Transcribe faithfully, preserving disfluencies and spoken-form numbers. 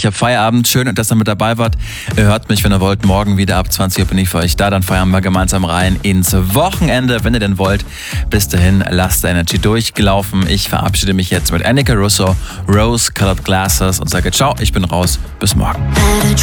Ich habe Feierabend. Schön, dass ihr mit dabei wart. Ihr hört mich, wenn ihr wollt, morgen wieder ab zwanzig Uhr bin ich für euch da. Dann feiern wir gemeinsam rein ins Wochenende, wenn ihr denn wollt. Bis dahin, lasst Energy durchgelaufen. Ich verabschiede mich jetzt mit Annika Russo, Rose Colored Glasses und sage ciao, ich bin raus. Bis morgen.